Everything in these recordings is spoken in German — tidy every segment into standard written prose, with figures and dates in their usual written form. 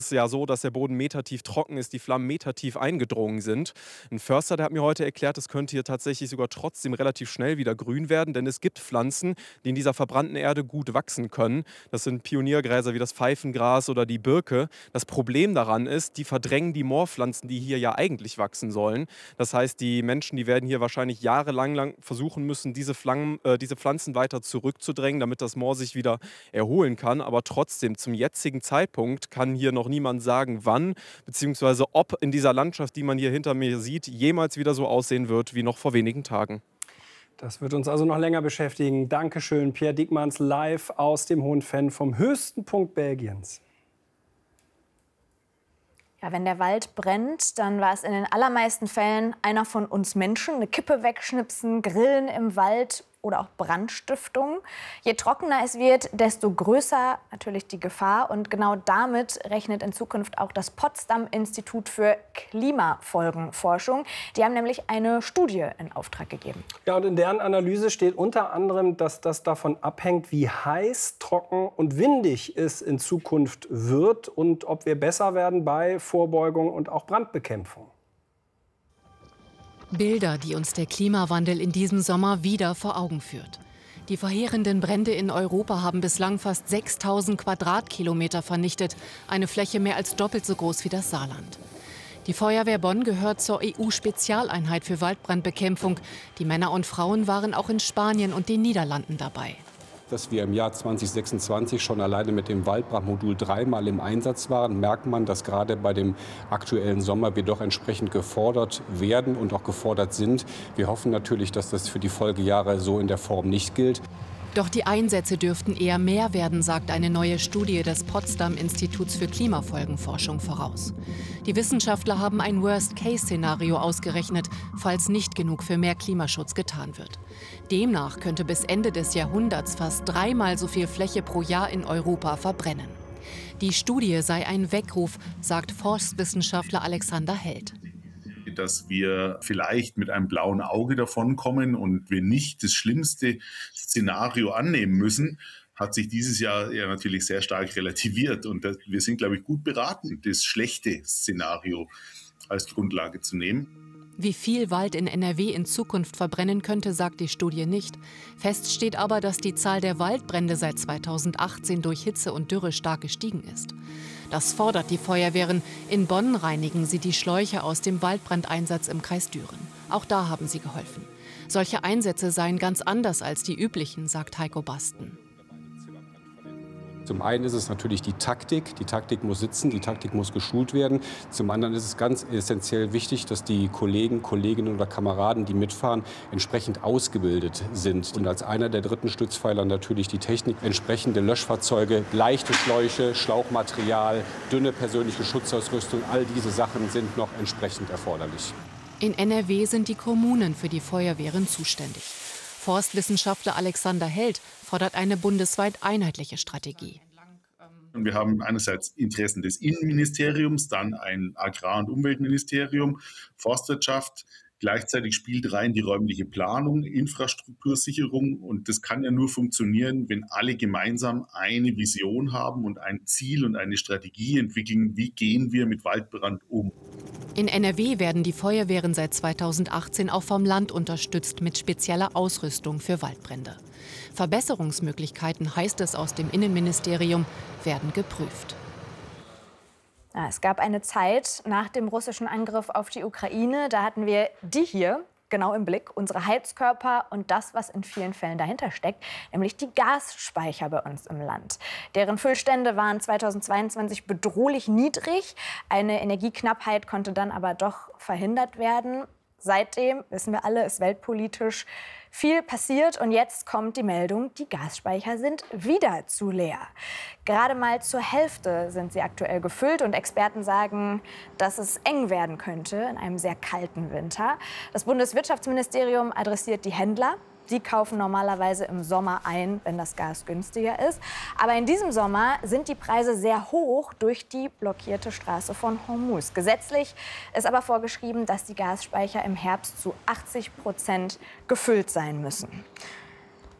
Es ist ja so, dass der Boden metertief trocken ist, die Flammen metertief eingedrungen sind. Ein Förster, der hat mir heute erklärt, es könnte hier tatsächlich sogar trotzdem relativ schnell wieder grün werden, denn es gibt Pflanzen, die in dieser verbrannten Erde gut wachsen können. Das sind Pioniergräser wie das Pfeifengras oder die Birke. Das Problem daran ist, die verdrängen die Moorpflanzen, die hier ja eigentlich wachsen sollen. Das heißt, die Menschen, die werden hier wahrscheinlich jahrelang versuchen müssen, diese Pflanzen weiter zurückzudrängen, damit das Moor sich wieder erholen kann. Aber trotzdem, zum jetzigen Zeitpunkt kann hier noch niemand sagen, wann bzw. ob in dieser Landschaft, die man hier hinter mir sieht, jemals wieder so aussehen wird wie noch vor wenigen Tagen. Das wird uns also noch länger beschäftigen. Dankeschön, Pierre Diekmanns, live aus dem Hohen Venn vom höchsten Punkt Belgiens. Ja, wenn der Wald brennt, dann war es in den allermeisten Fällen einer von uns Menschen. Eine Kippe wegschnipsen, Grillen im Wald oder auch Brandstiftung. Je trockener es wird, desto größer natürlich die Gefahr. Und genau damit rechnet in Zukunft auch das Potsdam-Institut für Klimafolgenforschung. Die haben nämlich eine Studie in Auftrag gegeben. Ja, und in deren Analyse steht unter anderem, dass das davon abhängt, wie heiß, trocken und windig es in Zukunft wird und ob wir besser werden bei Vorbeugung und auch Brandbekämpfung. Bilder, die uns der Klimawandel in diesem Sommer wieder vor Augen führt. Die verheerenden Brände in Europa haben bislang fast 6000 Quadratkilometer vernichtet, eine Fläche mehr als doppelt so groß wie das Saarland. Die Feuerwehr Bonn gehört zur EU-Spezialeinheit für Waldbrandbekämpfung. Die Männer und Frauen waren auch in Spanien und den Niederlanden dabei. Dass wir im Jahr 2026 schon alleine mit dem Waldbrandmodul 3-mal im Einsatz waren, merkt man, dass gerade bei dem aktuellen Sommer wir doch entsprechend gefordert werden und auch gefordert sind. Wir hoffen natürlich, dass das für die Folgejahre so in der Form nicht gilt. Doch die Einsätze dürften eher mehr werden, sagt eine neue Studie des Potsdam-Instituts für Klimafolgenforschung voraus. Die Wissenschaftler haben ein Worst-Case-Szenario ausgerechnet, falls nicht genug für mehr Klimaschutz getan wird. Demnach könnte bis Ende des Jahrhunderts fast 3-mal so viel Fläche pro Jahr in Europa verbrennen. Die Studie sei ein Weckruf, sagt Forstwissenschaftler Alexander Held. Dass wir vielleicht mit einem blauen Auge davonkommen und wir nicht das schlimmste Szenario annehmen müssen, hat sich dieses Jahr ja natürlich sehr stark relativiert. Und wir sind, glaube ich, gut beraten, das schlechte Szenario als Grundlage zu nehmen. Wie viel Wald in NRW in Zukunft verbrennen könnte, sagt die Studie nicht. Fest steht aber, dass die Zahl der Waldbrände seit 2018 durch Hitze und Dürre stark gestiegen ist. Das fordert die Feuerwehren. In Bonn reinigen sie die Schläuche aus dem Waldbrandeinsatz im Kreis Düren. Auch da haben sie geholfen. Solche Einsätze seien ganz anders als die üblichen, sagt Heiko Basten. Zum einen ist es natürlich die Taktik. Die Taktik muss sitzen, die Taktik muss geschult werden. Zum anderen ist es ganz essentiell wichtig, dass die Kollegen, Kolleginnen oder Kameraden, die mitfahren, entsprechend ausgebildet sind. Und als einer der dritten Stützpfeiler natürlich die Technik, entsprechende Löschfahrzeuge, leichte Schläuche, Schlauchmaterial, dünne persönliche Schutzausrüstung. All diese Sachen sind noch entsprechend erforderlich. In NRW sind die Kommunen für die Feuerwehren zuständig. Forstwissenschaftler Alexander Held fordert eine bundesweit einheitliche Strategie. Und wir haben einerseits Interessen des Innenministeriums, dann ein Agrar- und Umweltministerium, Forstwirtschaft. Gleichzeitig spielt rein die räumliche Planung, Infrastruktursicherung. Und das kann ja nur funktionieren, wenn alle gemeinsam eine Vision haben und ein Ziel und eine Strategie entwickeln. Wie gehen wir mit Waldbrand um? In NRW werden die Feuerwehren seit 2018 auch vom Land unterstützt mit spezieller Ausrüstung für Waldbrände. Verbesserungsmöglichkeiten, heißt es aus dem Innenministerium, werden geprüft. Ja, es gab eine Zeit nach dem russischen Angriff auf die Ukraine, da hatten wir die hier genau im Blick, unsere Heizkörper und das, was in vielen Fällen dahinter steckt, nämlich die Gasspeicher bei uns im Land. Deren Füllstände waren 2022 bedrohlich niedrig. Eine Energieknappheit konnte dann aber doch verhindert werden. Seitdem, wissen wir alle, ist weltpolitisch viel passiert und jetzt kommt die Meldung, die Gasspeicher sind wieder zu leer. Gerade mal zur Hälfte sind sie aktuell gefüllt und Experten sagen, dass es eng werden könnte in einem sehr kalten Winter. Das Bundeswirtschaftsministerium adressiert die Händler. Die kaufen normalerweise im Sommer ein, wenn das Gas günstiger ist. Aber in diesem Sommer sind die Preise sehr hoch durch die blockierte Straße von Hormuz. Gesetzlich ist aber vorgeschrieben, dass die Gasspeicher im Herbst zu 80% gefüllt sein müssen.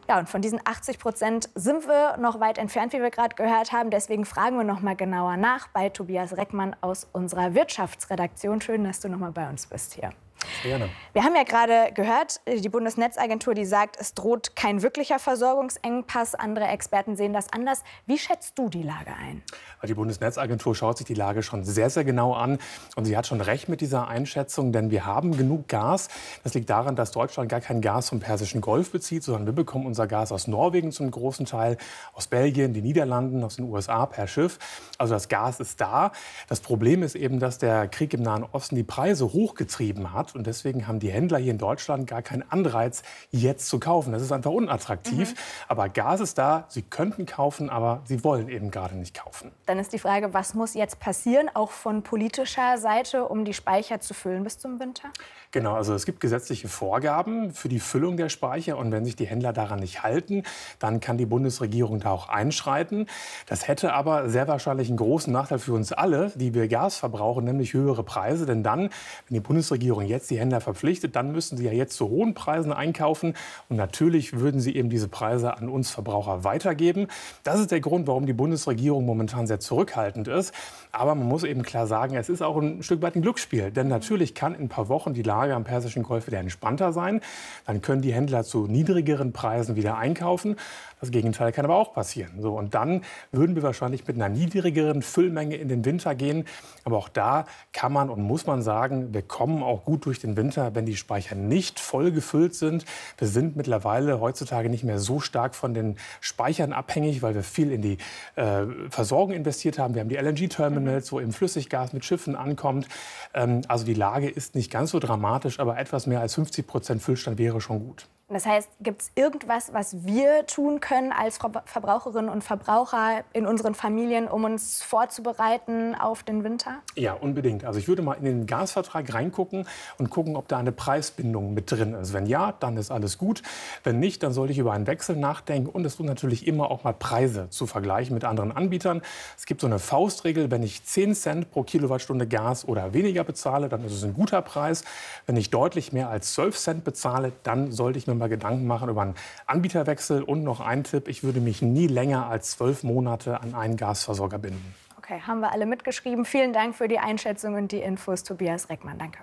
Ja, und von diesen 80% sind wir noch weit entfernt, wie wir gerade gehört haben. Deswegen fragen wir noch mal genauer nach bei Tobias Reckmann aus unserer Wirtschaftsredaktion. Schön, dass du noch mal bei uns bist hier. Gerne. Wir haben ja gerade gehört, die Bundesnetzagentur, die sagt, es droht kein wirklicher Versorgungsengpass. Andere Experten sehen das anders. Wie schätzt du die Lage ein? Die Bundesnetzagentur schaut sich die Lage schon sehr, sehr genau an. Und sie hat schon recht mit dieser Einschätzung, denn wir haben genug Gas. Das liegt daran, dass Deutschland gar kein Gas vom Persischen Golf bezieht, sondern wir bekommen unser Gas aus Norwegen zum großen Teil, aus Belgien, den Niederlanden, aus den USA per Schiff. Also das Gas ist da. Das Problem ist eben, dass der Krieg im Nahen Osten die Preise hochgetrieben hat. Und deswegen haben die Händler hier in Deutschland gar keinen Anreiz, jetzt zu kaufen. Das ist einfach unattraktiv. Aber Gas ist da, sie könnten kaufen, aber sie wollen eben gerade nicht kaufen. Dann ist die Frage, was muss jetzt passieren, auch von politischer Seite, um die Speicher zu füllen bis zum Winter? Genau, also es gibt gesetzliche Vorgaben für die Füllung der Speicher. Und wenn sich die Händler daran nicht halten, dann kann die Bundesregierung da auch einschreiten. Das hätte aber sehr wahrscheinlich einen großen Nachteil für uns alle, die wir Gas verbrauchen, nämlich höhere Preise. Denn dann, wenn die Bundesregierung jetzt die Händler verpflichtet, dann müssen sie ja jetzt zu hohen Preisen einkaufen. Und natürlich würden sie eben diese Preise an uns Verbraucher weitergeben. Das ist der Grund, warum die Bundesregierung momentan sehr zurückhaltend ist. Aber man muss eben klar sagen, es ist auch ein Stück weit ein Glücksspiel. Denn natürlich kann in ein paar Wochen die Lage am Persischen Golf wieder entspannter sein. Dann können die Händler zu niedrigeren Preisen wieder einkaufen. Das Gegenteil kann aber auch passieren. So, und dann würden wir wahrscheinlich mit einer niedrigeren Füllmenge in den Winter gehen. Aber auch da kann man und muss man sagen, wir kommen auch gut durch den Winter, wenn die Speicher nicht voll gefüllt sind. Wir sind mittlerweile heutzutage nicht mehr so stark von den Speichern abhängig, weil wir viel in die Versorgung investiert haben. Wir haben die LNG-Terminals, wo eben Flüssiggas mit Schiffen ankommt. Also die Lage ist nicht ganz so dramatisch, aber etwas mehr als 50% Füllstand wäre schon gut. Das heißt, gibt es irgendwas, was wir tun können als Verbraucherinnen und Verbraucher in unseren Familien, um uns vorzubereiten auf den Winter? Ja, unbedingt. Also ich würde mal in den Gasvertrag reingucken und gucken, ob da eine Preisbindung mit drin ist. Wenn ja, dann ist alles gut. Wenn nicht, dann sollte ich über einen Wechsel nachdenken. Und es tut natürlich immer auch mal Preise zu vergleichen mit anderen Anbietern. Es gibt so eine Faustregel, wenn ich 10 Cent pro Kilowattstunde Gas oder weniger bezahle, dann ist es ein guter Preis. Wenn ich deutlich mehr als 12 Cent bezahle, dann sollte ich mir mal Gedanken machen über einen Anbieterwechsel. Und noch ein Tipp, ich würde mich nie länger als 12 Monate an einen Gasversorger binden. Okay, haben wir alle mitgeschrieben. Vielen Dank für die Einschätzung und die Infos, Tobias Reckmann. Danke.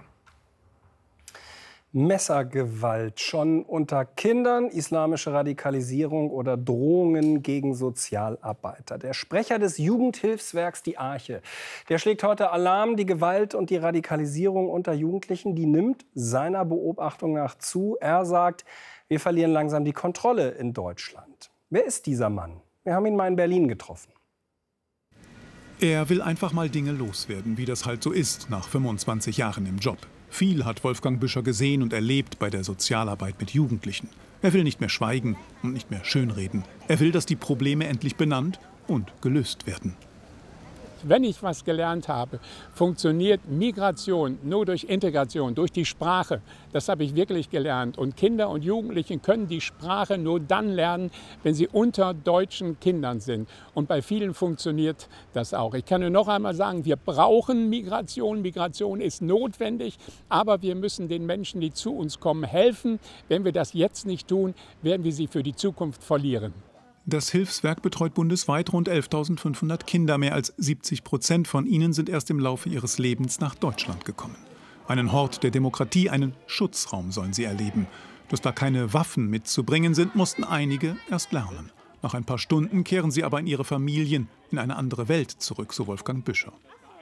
Messergewalt schon unter Kindern, islamische Radikalisierung oder Drohungen gegen Sozialarbeiter. Der Sprecher des Jugendhilfswerks Die Arche, der schlägt heute Alarm. Die Gewalt und die Radikalisierung unter Jugendlichen, die nimmt seiner Beobachtung nach zu. Er sagt, wir verlieren langsam die Kontrolle in Deutschland. Wer ist dieser Mann? Wir haben ihn mal in Berlin getroffen. Er will einfach mal Dinge loswerden, wie das halt so ist nach 25 Jahren im Job. Viel hat Wolfgang Büscher gesehen und erlebt bei der Sozialarbeit mit Jugendlichen. Er will nicht mehr schweigen und nicht mehr schönreden. Er will, dass die Probleme endlich benannt und gelöst werden. Wenn ich was gelernt habe, funktioniert Migration nur durch Integration, durch die Sprache. Das habe ich wirklich gelernt. Und Kinder und Jugendliche können die Sprache nur dann lernen, wenn sie unter deutschen Kindern sind. Und bei vielen funktioniert das auch. Ich kann nur noch einmal sagen, wir brauchen Migration. Migration ist notwendig, aber wir müssen den Menschen, die zu uns kommen, helfen. Wenn wir das jetzt nicht tun, werden wir sie für die Zukunft verlieren. Das Hilfswerk betreut bundesweit rund 11.500 Kinder. Mehr als 70% von ihnen sind erst im Laufe ihres Lebens nach Deutschland gekommen. Einen Hort der Demokratie, einen Schutzraum sollen sie erleben. Dass da keine Waffen mitzubringen sind, mussten einige erst lernen. Nach ein paar Stunden kehren sie aber in ihre Familien, in eine andere Welt zurück, so Wolfgang Büscher.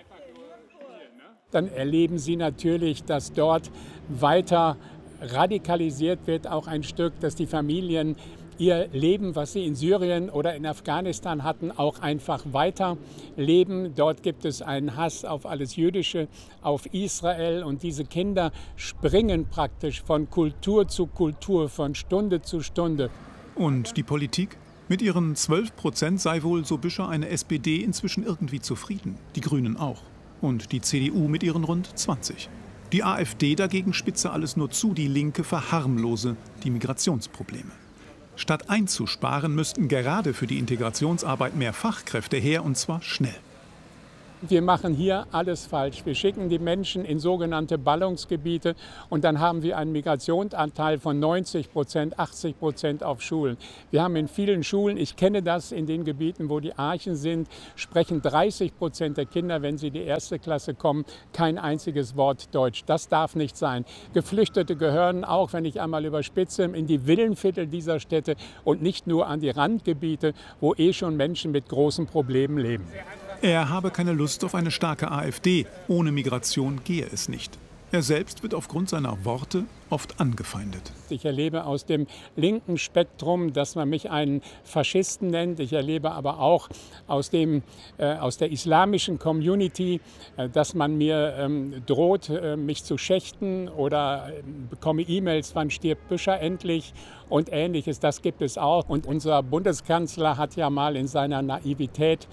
Dann erleben sie natürlich, dass dort weiter radikalisiert wird, auch ein Stück, dass die Familien ihr Leben, was sie in Syrien oder in Afghanistan hatten, auch einfach weiterleben. Dort gibt es einen Hass auf alles Jüdische, auf Israel. Und diese Kinder springen praktisch von Kultur zu Kultur, von Stunde zu Stunde. Und die Politik? Mit ihren 12% sei wohl, so Büscher, eine SPD inzwischen irgendwie zufrieden. Die Grünen auch. Und die CDU mit ihren rund 20. Die AfD dagegen spitze alles nur zu, die Linke verharmlose die Migrationsprobleme. Statt einzusparen, müssten gerade für die Integrationsarbeit mehr Fachkräfte her, und zwar schnell. Wir machen hier alles falsch. Wir schicken die Menschen in sogenannte Ballungsgebiete und dann haben wir einen Migrationsanteil von 90%, 80% auf Schulen. Wir haben in vielen Schulen, ich kenne das in den Gebieten, wo die Archen sind, sprechen 30% der Kinder, wenn sie in die 1. Klasse kommen, kein einziges Wort Deutsch. Das darf nicht sein. Geflüchtete gehören auch, wenn ich einmal überspitze, in die Villenviertel dieser Städte und nicht nur an die Randgebiete, wo schon Menschen mit großen Problemen leben. Er habe keine Lust auf eine starke AfD. Ohne Migration gehe es nicht. Er selbst wird aufgrund seiner Worte oft angefeindet. Ich erlebe aus dem linken Spektrum, dass man mich einen Faschisten nennt. Ich erlebe aber auch aus der islamischen Community, dass man mir droht, mich zu schächten oder bekomme E-Mails, wann stirbt Büscher endlich und Ähnliches. Das gibt es auch. Und unser Bundeskanzler hat ja mal in seiner Naivität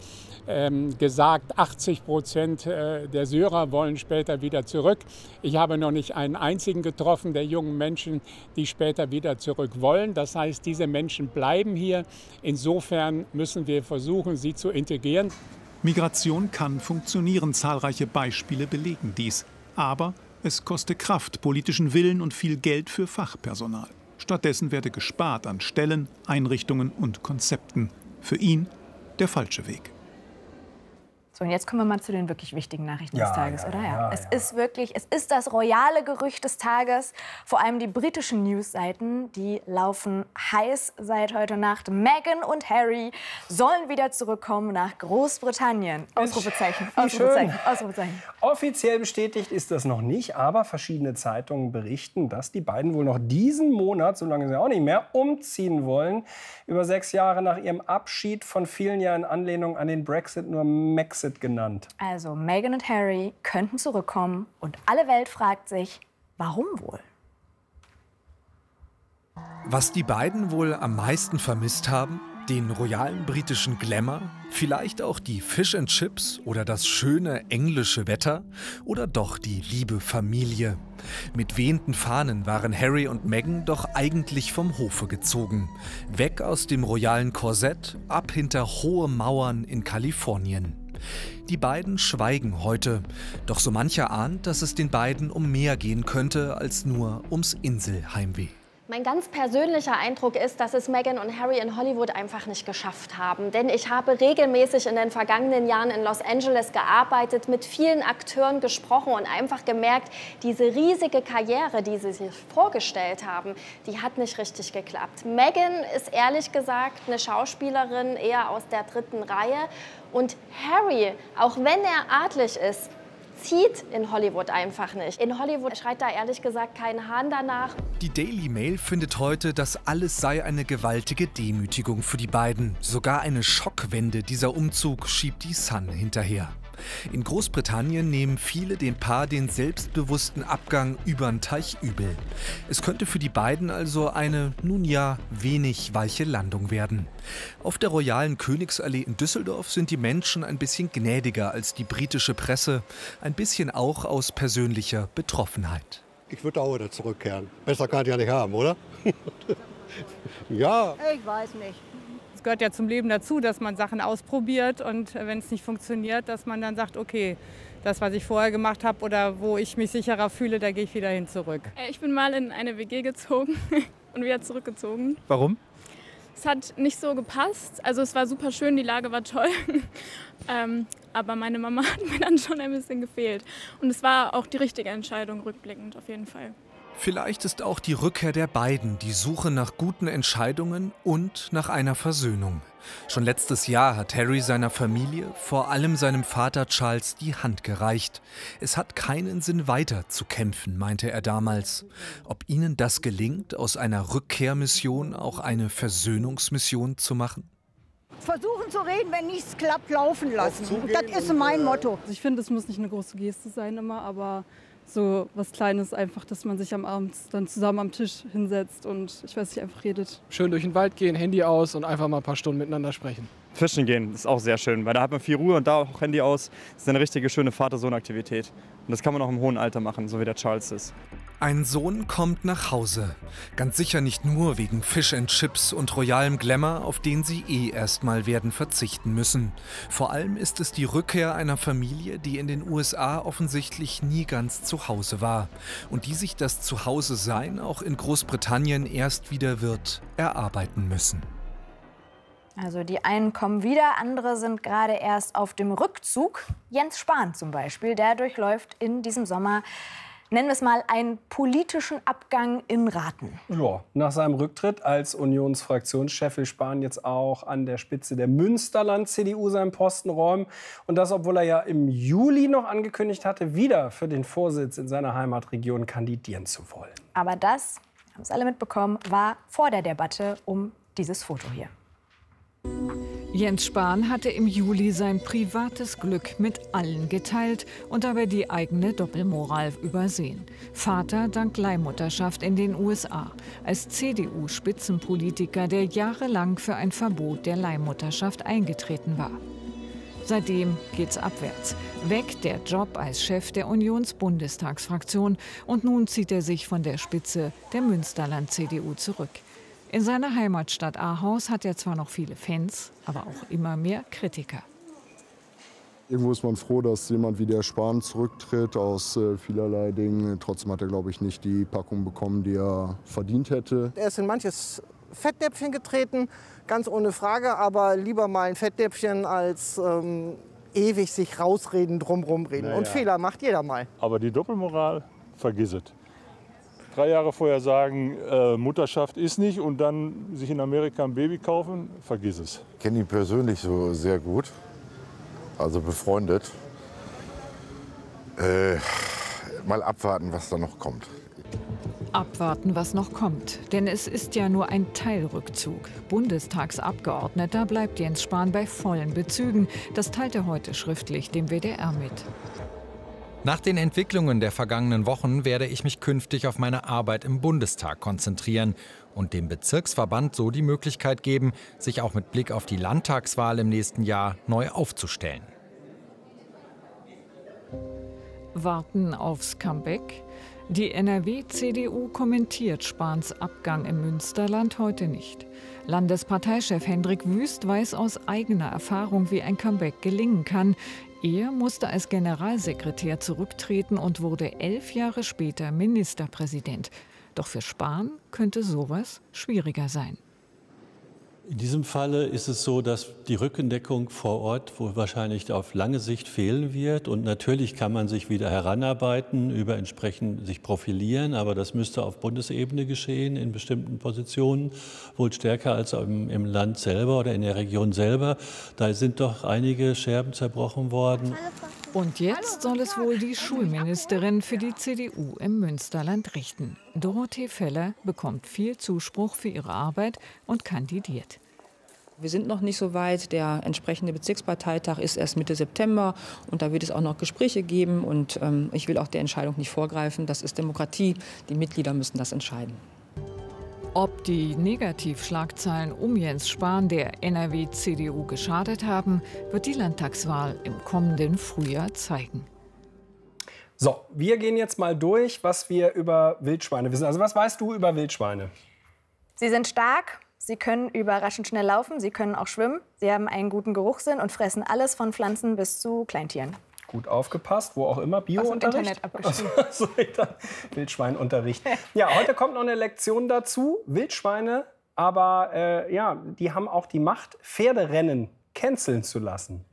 gesagt, 80% der Syrer wollen später wieder zurück. Ich habe noch nicht einen einzigen getroffen der jungen Menschen, die später wieder zurück wollen. Das heißt, diese Menschen bleiben hier. Insofern müssen wir versuchen, sie zu integrieren. Migration kann funktionieren. Zahlreiche Beispiele belegen dies. Aber es koste Kraft, politischen Willen und viel Geld für Fachpersonal. Stattdessen werde gespart an Stellen, Einrichtungen und Konzepten. Für ihn der falsche Weg. So, und jetzt kommen wir mal zu den wirklich wichtigen Nachrichten des Tages, oder? Ja. Es ist das royale Gerücht des Tages. Vor allem die britischen Newsseiten, die laufen heiß seit heute Nacht. Meghan und Harry sollen wieder zurückkommen nach Großbritannien. Ausrufezeichen, Ausrufezeichen, Ausrufezeichen. Offiziell bestätigt ist das noch nicht, aber verschiedene Zeitungen berichten, dass die beiden wohl noch diesen Monat, so lange sie auch nicht mehr, umziehen wollen. Über 6 Jahre nach ihrem Abschied, von vielen Jahren in Anlehnung an den Brexit nur Maxit genannt. Also Meghan und Harry könnten zurückkommen und alle Welt fragt sich, warum wohl? Was die beiden wohl am meisten vermisst haben? Den royalen britischen Glamour? Vielleicht auch die Fish and Chips oder das schöne englische Wetter? Oder doch die liebe Familie? Mit wehenden Fahnen waren Harry und Meghan doch eigentlich vom Hofe gezogen. Weg aus dem royalen Korsett, ab hinter hohe Mauern in Kalifornien. Die beiden schweigen heute, doch so mancher ahnt, dass es den beiden um mehr gehen könnte als nur ums Inselheimweh. Mein ganz persönlicher Eindruck ist, dass es Meghan und Harry in Hollywood einfach nicht geschafft haben. Denn ich habe regelmäßig in den vergangenen Jahren in Los Angeles gearbeitet, mit vielen Akteuren gesprochen und einfach gemerkt, diese riesige Karriere, die sie sich vorgestellt haben, die hat nicht richtig geklappt. Meghan ist ehrlich gesagt eine Schauspielerin eher aus der 3. Reihe. Und Harry, auch wenn er adlig ist, zieht in Hollywood einfach nicht. In Hollywood schreit da ehrlich gesagt kein Hahn danach. Die Daily Mail findet heute, das alles sei eine gewaltige Demütigung für die beiden. Sogar eine Schockwende dieser Umzug schiebt die Sun hinterher. In Großbritannien nehmen viele dem Paar den selbstbewussten Abgang übern Teich übel. Es könnte für die beiden also eine, nun ja, wenig weiche Landung werden. Auf der Royalen Königsallee in Düsseldorf sind die Menschen ein bisschen gnädiger als die britische Presse. Ein bisschen auch aus persönlicher Betroffenheit. Ich würde auch wieder zurückkehren. Besser kann ich ja nicht haben, oder? Ja. Ich weiß nicht. Es gehört ja zum Leben dazu, dass man Sachen ausprobiert und wenn es nicht funktioniert, dass man dann sagt, okay, das, was ich vorher gemacht habe oder wo ich mich sicherer fühle, da gehe ich wieder hin zurück. Ich bin mal in eine WG gezogen und wieder zurückgezogen. Warum? Es hat nicht so gepasst. Also es war super schön, die Lage war toll. Aber meine Mama hat mir dann schon ein bisschen gefehlt. Und es war auch die richtige Entscheidung, rückblickend auf jeden Fall. Vielleicht ist auch die Rückkehr der beiden die Suche nach guten Entscheidungen und nach einer Versöhnung. Schon letztes Jahr hat Harry seiner Familie, vor allem seinem Vater Charles, die Hand gereicht. Es hat keinen Sinn, weiter zu kämpfen, meinte er damals. Ob ihnen das gelingt, aus einer Rückkehrmission auch eine Versöhnungsmission zu machen? Versuchen zu reden, wenn nichts klappt, laufen lassen. Das ist mein Motto. Ich finde, es muss nicht eine große Geste sein immer, aber so was Kleines einfach, dass man sich am Abend dann zusammen am Tisch hinsetzt und ich weiß nicht, einfach redet. Schön durch den Wald gehen, Handy aus und einfach mal ein paar Stunden miteinander sprechen. Fischen gehen ist auch sehr schön, weil da hat man viel Ruhe und da auch Handy aus. Das ist eine richtige schöne Vater-Sohn-Aktivität. Und das kann man auch im hohen Alter machen, so wie der Charles ist. Ein Sohn kommt nach Hause. Ganz sicher nicht nur wegen Fish and Chips und royalem Glamour, auf den sie erstmal werden verzichten müssen. Vor allem ist es die Rückkehr einer Familie, die in den USA offensichtlich nie ganz zu Hause war. Und die sich das Zuhause-Sein auch in Großbritannien erst wieder wird erarbeiten müssen. Also die einen kommen wieder, andere sind gerade erst auf dem Rückzug. Jens Spahn zum Beispiel, der durchläuft in diesem Sommer, nennen wir es mal, einen politischen Abgang in Raten. Ja, nach seinem Rücktritt als Unionsfraktionschef will Spahn jetzt auch an der Spitze der Münsterland-CDU seinen Posten räumen. Und das, obwohl er ja im Juli noch angekündigt hatte, wieder für den Vorsitz in seiner Heimatregion kandidieren zu wollen. Aber das, haben es alle mitbekommen, war vor der Debatte um dieses Foto hier. Jens Spahn hatte im Juli sein privates Glück mit allen geteilt und dabei die eigene Doppelmoral übersehen. Vater dank Leihmutterschaft in den USA, als CDU-Spitzenpolitiker, der jahrelang für ein Verbot der Leihmutterschaft eingetreten war. Seitdem geht's abwärts. Weg der Job als Chef der Unionsbundestagsfraktion und nun zieht er sich von der Spitze der Münsterland-CDU zurück. In seiner Heimatstadt Ahaus hat er zwar noch viele Fans, aber auch immer mehr Kritiker. Irgendwo ist man froh, dass jemand wie der Spahn zurücktritt aus vielerlei Dingen. Trotzdem hat er, glaube ich, nicht die Packung bekommen, die er verdient hätte. Er ist in manches Fettnäpfchen getreten, ganz ohne Frage, aber lieber mal ein Fettnäpfchen als ewig sich rausreden, drumherum reden. Naja. Und Fehler macht jeder mal. Aber die Doppelmoral, vergiss es. 3 Jahre vorher sagen, Mutterschaft ist nicht und dann sich in Amerika ein Baby kaufen, vergiss es. Ich kenne ihn persönlich so sehr gut, also befreundet. Mal abwarten, was da noch kommt. Abwarten, was noch kommt. Denn es ist ja nur ein Teilrückzug. Bundestagsabgeordneter bleibt Jens Spahn bei vollen Bezügen. Das teilt er heute schriftlich dem WDR mit. Nach den Entwicklungen der vergangenen Wochen werde ich mich künftig auf meine Arbeit im Bundestag konzentrieren und dem Bezirksverband so die Möglichkeit geben, sich auch mit Blick auf die Landtagswahl im nächsten Jahr neu aufzustellen. Warten aufs Comeback? Die NRW-CDU kommentiert Spahns Abgang im Münsterland heute nicht. Landesparteichef Hendrik Wüst weiß aus eigener Erfahrung, wie ein Comeback gelingen kann. Er musste als Generalsekretär zurücktreten und wurde 11 Jahre später Ministerpräsident. Doch für Spahn könnte sowas schwieriger sein. In diesem Falle ist es so, dass die Rückendeckung vor Ort wohl wahrscheinlich auf lange Sicht fehlen wird. Und natürlich kann man sich wieder heranarbeiten, über entsprechend sich profilieren. Aber das müsste auf Bundesebene geschehen, in bestimmten Positionen, wohl stärker als im Land selber oder in der Region selber. Da sind doch einige Scherben zerbrochen worden. Und jetzt soll es wohl die Schulministerin für die CDU im Münsterland richten. Dorothee Feller bekommt viel Zuspruch für ihre Arbeit und kandidiert. Wir sind noch nicht so weit. Der entsprechende Bezirksparteitag ist erst Mitte September. Und da wird es auch noch Gespräche geben. Und ich will auch der Entscheidung nicht vorgreifen. Das ist Demokratie. Die Mitglieder müssen das entscheiden. Ob die Negativschlagzeilen um Jens Spahn der NRW-CDU geschadet haben, wird die Landtagswahl im kommenden Frühjahr zeigen. So, wir gehen jetzt mal durch, was wir über Wildschweine wissen. Also was weißt du über Wildschweine? Sie sind stark, sie können überraschend schnell laufen, sie können auch schwimmen, sie haben einen guten Geruchssinn und fressen alles von Pflanzen bis zu Kleintieren. Gut aufgepasst, wo auch immer, Bio-Unterricht? Also, Wildschweinunterricht. Ja, heute kommt noch eine Lektion dazu. Wildschweine, aber ja, die haben auch die Macht, Pferderennen canceln zu lassen.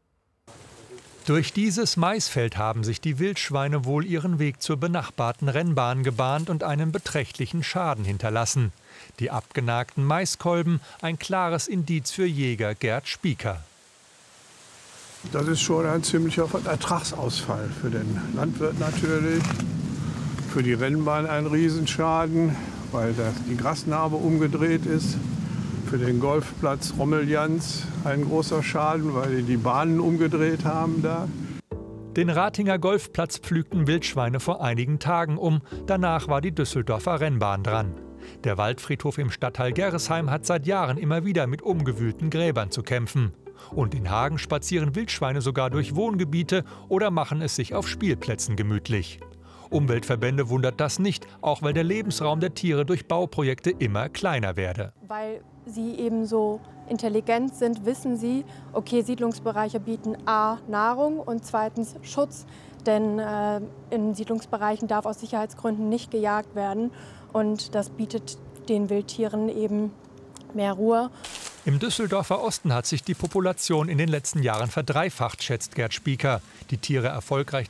Durch dieses Maisfeld haben sich die Wildschweine wohl ihren Weg zur benachbarten Rennbahn gebahnt und einen beträchtlichen Schaden hinterlassen. Die abgenagten Maiskolben, ein klares Indiz für Jäger Gerd Spieker. Das ist schon ein ziemlicher Ertragsausfall für den Landwirt natürlich. Für die Rennbahn ein Riesenschaden, weil die Grasnarbe umgedreht ist. Für den Golfplatz Rommeljans ein großer Schaden, weil die Bahnen umgedreht haben da. Den Ratinger Golfplatz pflügten Wildschweine vor einigen Tagen um. Danach war die Düsseldorfer Rennbahn dran. Der Waldfriedhof im Stadtteil Gerresheim hat seit Jahren immer wieder mit umgewühlten Gräbern zu kämpfen. Und in Hagen spazieren Wildschweine sogar durch Wohngebiete oder machen es sich auf Spielplätzen gemütlich. Umweltverbände wundert das nicht, auch weil der Lebensraum der Tiere durch Bauprojekte immer kleiner werde. Weil sie eben so intelligent sind, wissen sie, okay, Siedlungsbereiche bieten a. Nahrung und zweitens Schutz. Denn in Siedlungsbereichen darf aus Sicherheitsgründen nicht gejagt werden. Und das bietet den Wildtieren eben mehr Ruhe. Im Düsseldorfer Osten hat sich die Population in den letzten Jahren verdreifacht, schätzt Gerd Spieker. Die Tiere erfolgreich